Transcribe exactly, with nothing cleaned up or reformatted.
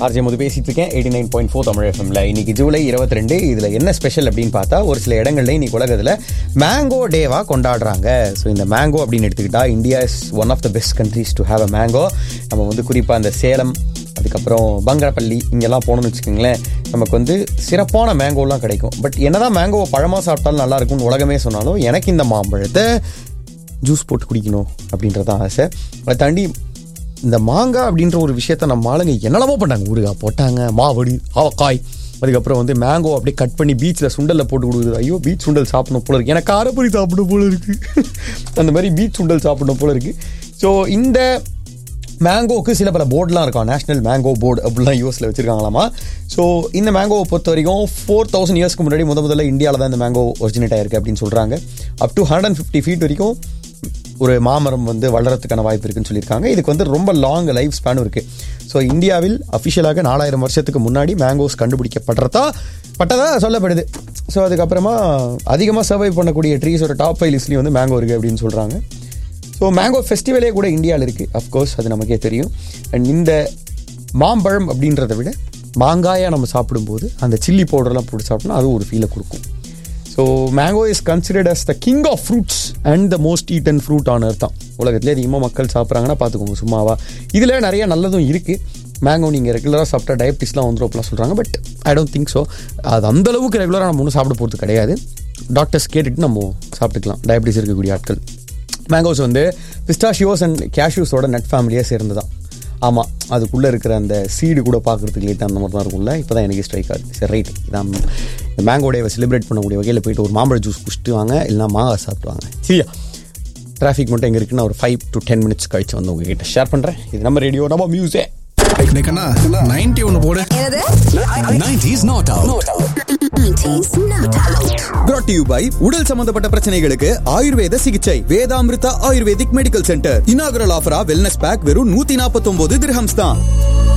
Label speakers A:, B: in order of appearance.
A: RJ முது பேசிட்டு இருக்கேன் eighty nine point four Tamil எஃப்எம்ல. இன்னைக்கு ஜூலை இருபத்தி ரெண்டு. இதுல என்ன ஸ்பெஷல் அப்படின்னு பார்த்தா, ஒரு சில இடங்கள்ல இன்னைக்கு உலகத்துல மேங்கோ டேவா கொண்டாடுறாங்க. ஸோ இந்த மேங்கோ அப்படின்னு எடுத்துக்கிட்டா, India is one of the best countries to have a mango. நம்ம வந்து குறிப்பா அந்த சேலம், அதுக்கப்புறம் பங்கரப்பள்ளி இங்கெல்லாம் போகணும்னு வச்சுக்கோங்களேன், நமக்கு வந்து சிறப்பான மேங்கோலாம் கிடைக்கும். பட் என்னதான் மேங்கோவை பழமாக சாப்பிட்டாலும் நல்லா இருக்கும்னு உலகமே சொன்னாலும், எனக்கு இந்த மாம்பழத்தை ஜூஸ் போட்டு குடிக்கணும் அப்படின்றதான் ஆசை. அதை தாண்டி இந்த மாங்காய் அப்படின்ற ஒரு விஷயத்த நம்ம ஆளுங்க என்னெல்லாமோ பண்ணாங்க. ஊறுகாய் போட்டாங்க, மாவடி, ஆவக்காய், அதுக்கப்புறம் வந்து மேங்கோ அப்படியே கட் பண்ணி பீச்சில் சுண்டலில் போட்டு கொடுக்குது. ஐயோ, பீச் சுண்டல் சாப்பிடணும் போல இருக்குது, எனக்கு காரப்பொரி சாப்பிடணும் போல இருக்குது, அந்த மாதிரி பீச் சுண்டல் சாப்பிடணும் போல இருக்குது. ஸோ இந்த மேங்கோவுக்கு சில பல போர்டெலாம் இருக்கும், நேஷனல் மேங்கோ போர்டு அப்படிலாம் யூஎஸில் வச்சுருக்காங்களாமா. ஸோ இந்த மேங்கோவை பொறுத்த வரைக்கும் ஃபோர் தௌசண்ட் இயர்ஸ்க்கு முன்னாடி முத முதல்ல இந்தியாவில் தான் இந்த மேங்கோ ஒரிஜினேட் ஆயிருக்கு அப்படின்னு சொல்கிறாங்க. Up to hundred and fifty feet வரைக்கும் ஒரு மாமரம் வந்து வளர்கிறதுக்கான வாய்ப்பு இருக்குன்னு சொல்லியிருக்காங்க. இதுக்கு வந்து ரொம்ப லாங் லைஃப் ஸ்பேனும் இருக்குது. ஸோ இந்தியாவில் அஃபிஷியலாக நாலாயிரம் வருஷத்துக்கு முன்னாடி மேங்கோஸ் கண்டுபிடிக்கப்பட்டதா பட்டதா சொல்லப்படுது. ஸோ அதுக்கப்புறமா அதிகமாக சர்வை பண்ணக்கூடிய ட்ரீஸோட டாப் ஃபைவ் லிஸ்ட்லேயும் வந்து மேங்கோ இருக்குது அப்படின்னு சொல்கிறாங்க. ஸோ மேங்கோ ஃபெஸ்டிவலே கூட இந்தியாவில் இருக்குது, அஃப்கோர்ஸ் அது நமக்கே தெரியும். அண்ட் இந்த மாம்பழம் அப்படின்றத விட மாங்காயாக நம்ம சாப்பிடும்போது அந்த சில்லி பவுடர்லாம் போட்டு சாப்பிட்டோம்னா அது ஒரு ஃபீலை கொடுக்கும். So mango is considered as the king of fruits and the most eaten fruit on earth தான். உலகத்துலேயே அதிகமாக மக்கள் சாப்பிட்றாங்கன்னா பார்த்துக்கோங்க, சும்மாவா. இதில் நிறைய நல்லதும் இருக்குது. மேங்கோ நீங்கள் ரெகுலராக சாப்பிட்டா டயபிட்டிஸ்லாம் வந்துடும் அப்படிலாம் சொல்கிறாங்க. But I don't think so. அது அந்தளவுக்கு ரெகுலராக நம்ம ஒன்றும் சாப்பிட போகிறது கிடையாது. டாக்டர்ஸ் கேட்டுட்டு நம்ம சாப்பிட்டுக்கலாம், டயபிட்டிஸ் இருக்கக்கூடிய ஆட்கள். மேங்கோஸ் வந்து பிஸ்டாஷியோஸ் அண்ட் கேஷ்யூஸோட நட் ஃபேமிலியாக சேர்ந்து தான். ஆமாம், அதுக்குள்ளே இருக்கிற அந்த சீடு கூட பார்க்குறதுக்கு லேட்டாக அந்த மாதிரி தான் இருக்கும்ல. இப்போ தான் எனக்கு ஸ்ட்ரைக் ஆகுது. சரி, ரைட், இதான் இந்த மேங்கோ டேவை செலிப்ரேட் பண்ணக்கூடிய வகையில் போயிட்டு ஒரு மாம்பழ ஜூஸ் குடிச்சிட்டு வாங்க, இல்லைனா மாங்காய் சாப்பிடுவாங்க. சரியா? டிராஃபிக் மட்டும் எங்கே இருக்குன்னு ஒரு ஃபைவ் டு டென் மினிட்ஸ் கழிச்சு வந்து உங்ககிட்ட ஷேர் பண்ணுறேன். இது நம்ம ரேடியோ, நம்ம மியூசிக்.
B: நைன்டி ஒன்னு போடு. Nineties not out.
C: Brought to you by உடல் சம்பந்தப்பட்ட பிரச்சனைகளுக்கு ஆயுர்வேத சிகிச்சை Vedamrutha ayurvedic medical centre. Inaugural ஆஃபரா wellness back வெறும் நூத்தி நாற்பத்தி ஒன்பது திர்ஹம்ஸ் தான்.